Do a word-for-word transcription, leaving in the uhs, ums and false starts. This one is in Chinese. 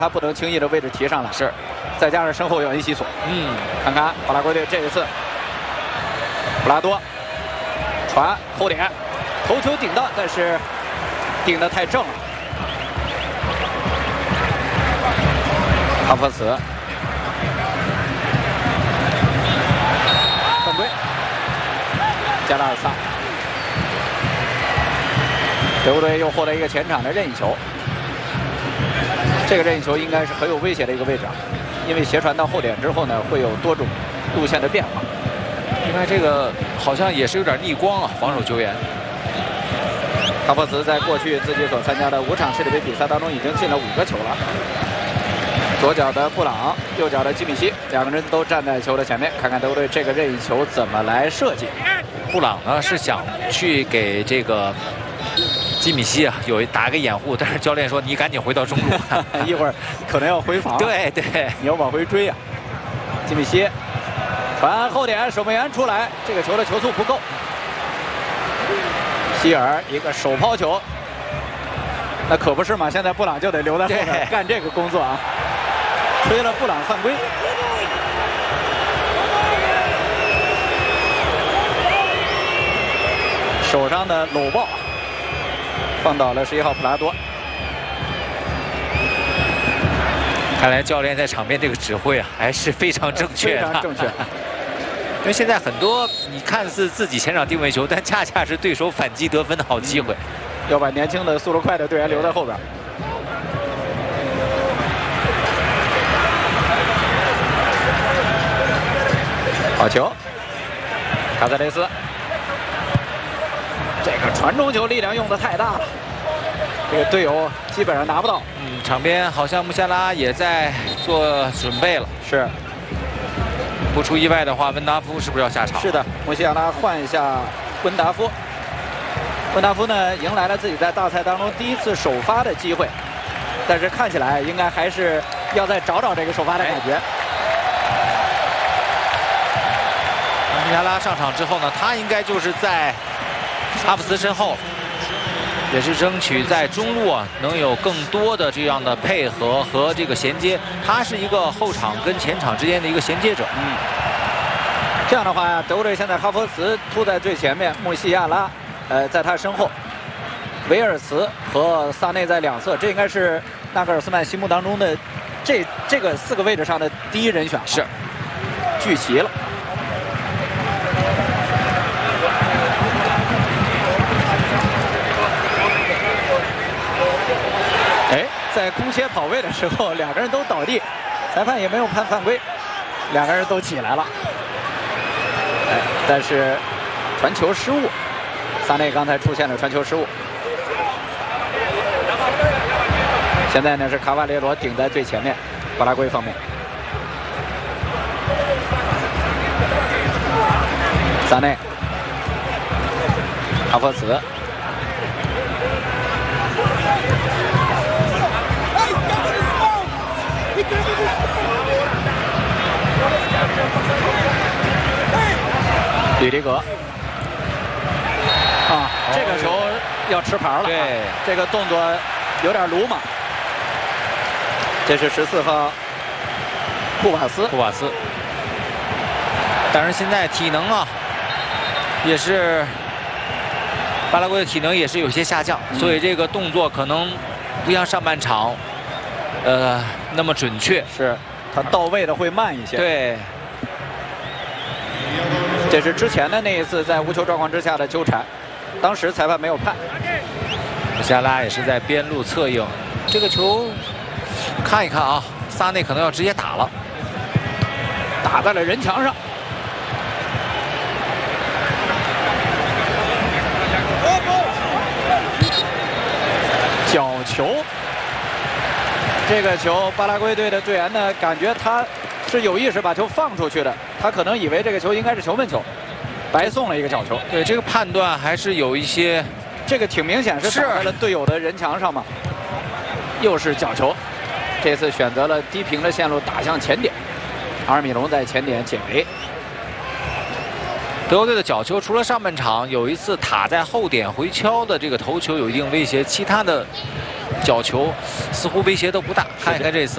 他不能轻易的位置提上来， 是， 再加上身后有恩西索， 嗯， 看看巴拉圭队这一次，布拉多传后点，头球顶到，但是顶得太正了。哈弗茨犯规，加拉尔萨，德国队又获得一个前场的任意球。 这个任意球应该是很有威胁的一个位置啊，因为斜传到后点之后呢，会有多种路线的变化。 另外，这个好像也是有点逆光啊，防守球员。 哈弗茨在过去自己所参加的五场世界杯比赛当中，已经进了五个球了。左脚的布朗，右脚的基米希，两个人都站在球的前面，看看德国队这个任意球怎么来设计。 布朗呢是想去给这个。 基米希啊，有打一个掩护，但是教练说你赶紧回到中路， 一会儿可能要回防。 对对， 你要往回追啊。基米希传后点，守门员出来，这个球的球速不够。希尔一个手抛球，那可不是嘛，现在布朗就得留在后面干这个工作啊。吹了布朗犯规。手上的搂抱。 放倒了十一号普拉多， 看来教练在场边这个指挥啊还是非常正确的， 非常正确。 因为现在很多你看似自己前场定位球，但恰恰是对手反击得分的好机会， 嗯、要把年轻的速度快的队员留在后边。好球，卡塞雷斯。 这个传中球力量用的太大了，这个队友基本上拿不到。 嗯，场边好像穆夏拉也在做准备了。 是， 不出意外的话，温达夫是不是要下场？ 是的，穆夏拉换一下温达夫。温达夫呢，迎来了自己在大赛当中第一次首发的机会，但是看起来应该还是要再找找这个首发的感觉。 穆夏拉上场之后呢，他应该就是在。 哈弗茨身后，也是争取在中路啊能有更多的这样的配合和这个衔接。他是一个后场跟前场之间的一个衔接者。 嗯，这样的话呀，德国队现在哈弗茨突在最前面，穆西亚拉，呃，在他身后，维尔茨和萨内在两侧，这应该是纳格尔斯曼心目当中的这这个四个位置上的第一人选。 是， 聚齐了。 哎，在空切跑位的时候，两个人都倒地，裁判也没有判犯规，两个人都起来了。哎，但是传球失误，萨内刚才出现了传球失误。现在呢是卡瓦列罗顶在最前面，巴拉圭方面。萨内，哈弗茨。 吕迪格啊，这个球要吃牌了、啊。 对， 这个动作有点鲁莽。这是十四号库瓦斯。 库瓦斯。但是现在体能啊，也是巴拉圭的体能也是有些下降，嗯、所以这个动作可能不像上半场，呃，那么准确。 是，他到位的会慢一些。 对。 这是之前的那一次在无球状况之下的纠缠，当时裁判没有判。 穆夏拉也是在边路策应，这个球看一看啊，萨内可能要直接打了， 打在了人墙上。角球，这个球巴拉圭队的队员呢，感觉他。 是有意识把球放出去的，他可能以为这个球应该是球门球，白送了一个角球。 对这个判断还是有一些， 这个挺明显是打在了队友的人墙上嘛。又是角球，这次选择了低平的线路打向前点，阿尔米隆在前点解围。 德国队的角球除了上半场有一次塔在后点回敲的这个头球有一定威胁，其他的角球似乎威胁都不大。看一看这次。